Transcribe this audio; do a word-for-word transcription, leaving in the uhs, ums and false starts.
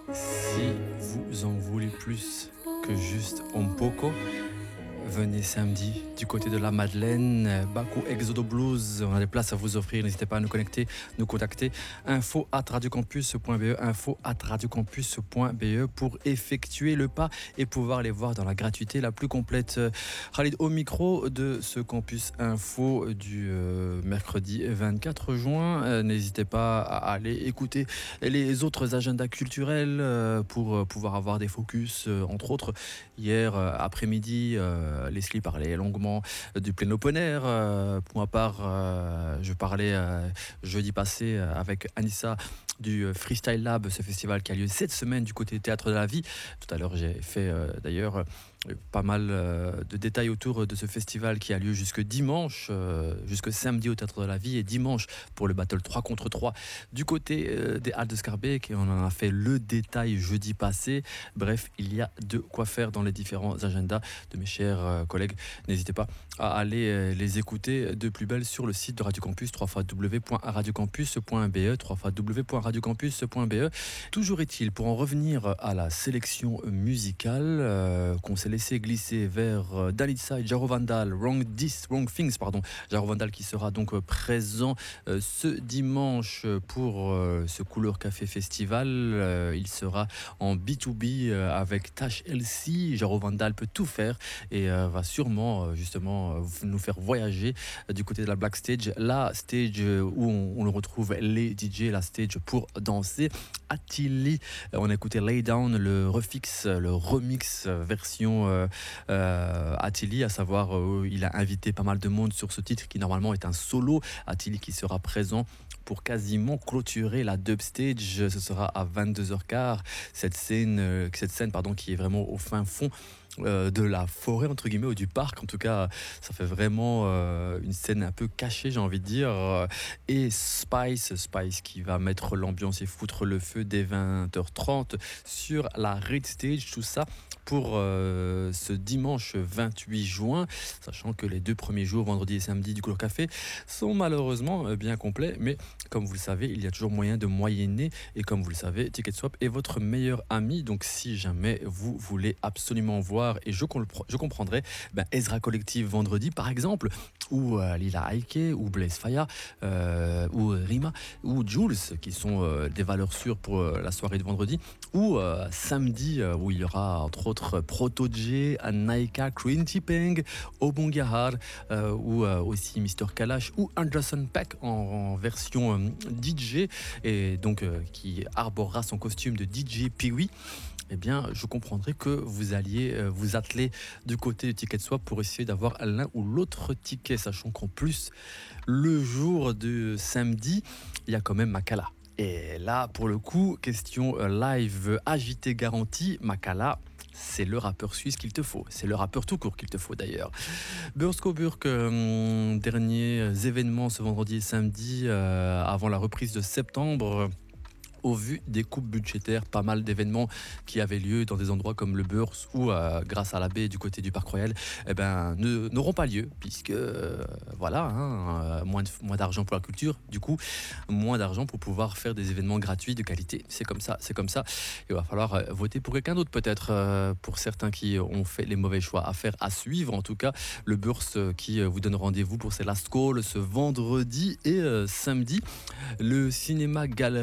Si vous en voulez plus que juste un poco, venez samedi du côté de la Madeleine, Baku Exodo Blues. On a des places à vous offrir. N'hésitez pas à nous connecter, nous contacter. Info at radiocampus.be, info at radiocampus.be pour effectuer le pas et pouvoir les voir dans la gratuité la plus complète. Khalid au micro de ce campus info du euh, mercredi vingt-quatre juin. Euh, n'hésitez pas à aller écouter les autres agendas culturels euh, pour pouvoir avoir des focus, euh, entre autres. Hier euh, après-midi, euh, Leslie parlait longuement du plein open air. Euh, pour ma part, euh, je parlais euh, jeudi passé euh, avec Anissa du Freestyle Lab, ce festival qui a lieu cette semaine du côté Théâtre de la Vie. Tout à l'heure, j'ai fait euh, d'ailleurs euh, pas mal euh, de détails autour de ce festival qui a lieu jusque dimanche, euh, jusque samedi au Théâtre de la Vie et dimanche pour le battle trois contre trois du côté euh, des Halles de Scarbeck. Et on en a fait le détail jeudi passé. Bref, il y a de quoi faire dans les différents agendas de mes chers euh, collègues. N'hésitez pas à aller euh, les écouter de plus belle sur le site de Radio Campus, w w w point radiocampus point b e, w w w point radiocampus point b e. Toujours est-il, pour en revenir à la sélection musicale euh, qu'on s'est laissé glisser vers euh, Dalitza et Jaro Vandal, Wrong, This, Wrong Things, pardon. Jaro Vandal qui sera donc euh, présent euh, ce dimanche pour euh, ce Couleur Café Festival. Euh, il sera en B deux B euh, avec Tash L C. Jaro Vandal peut tout faire et euh, va sûrement euh, justement euh, nous faire voyager euh, du côté de la Black Stage, la stage euh, où on, on retrouve les D J, la stage pour danser. Attili, euh, on a écouté Lay Down, le refix, le remix euh, version euh, euh, Attili, à savoir euh, il a invité pas mal de monde sur ce titre qui normalement est un solo. Attili qui sera présent pour quasiment clôturer la dub stage. Ce sera à vingt-deux heures quinze. Cette scène, euh, cette scène pardon, qui est vraiment au fin fond Euh, de la forêt entre guillemets ou du parc. En tout cas, ça fait vraiment euh, une scène un peu cachée, j'ai envie de dire. Et Spice, Spice qui va mettre l'ambiance et foutre le feu dès vingt heures trente sur la Red Stage. Tout ça pour euh, ce dimanche vingt-huit juin, sachant que les deux premiers jours, vendredi et samedi du Couleur Café, sont malheureusement euh, bien complets. Mais comme vous le savez, il y a toujours moyen de moyenner. Et comme vous le savez, Ticketswap est votre meilleur ami. Donc si jamais vous voulez absolument voir, et je, compre- je comprendrai, ben Ezra Collective vendredi par exemple, ou euh, Lila Aike, ou Blaze Faya, euh, ou Rima, ou Jules, qui sont euh, des valeurs sûres pour euh, la soirée de vendredi, ou euh, samedi, euh, où il y aura entre autres Proto J, Naika, Quinty Peng, Obongahar, euh, ou euh, aussi Mister Kalash, ou Anderson Peck en, en version euh, D J, et donc euh, qui arborera son costume de D J Pee-wee. Eh bien, je comprendrai que vous alliez euh, vous atteler du côté du Ticketswap pour essayer d'avoir l'un ou l'autre ticket, sachant qu'en plus, le jour de samedi, il y a quand même Makala. Et là, pour le coup, question euh, live agité garantie, Makala, c'est le rappeur suisse qu'il te faut. C'est le rappeur tout court qu'il te faut d'ailleurs. Bursko Burk, euh, derniers événements ce vendredi et samedi euh, avant la reprise de septembre. Au vu des coupes budgétaires, pas mal d'événements qui avaient lieu dans des endroits comme le Beurs ou euh, grâce à la baie du côté du Parc Royal, eh ben, ne, n'auront pas lieu puisque euh, voilà, hein, euh, moins, de, moins d'argent pour la culture, du coup moins d'argent pour pouvoir faire des événements gratuits de qualité. C'est comme ça, c'est comme ça. Il va falloir euh, voter pour quelqu'un d'autre peut-être, euh, pour certains qui ont fait les mauvais choix. À faire, à suivre en tout cas, le Beurs euh, qui euh, vous donne rendez-vous pour ses last calls ce vendredi et euh, samedi. Le cinéma Galerie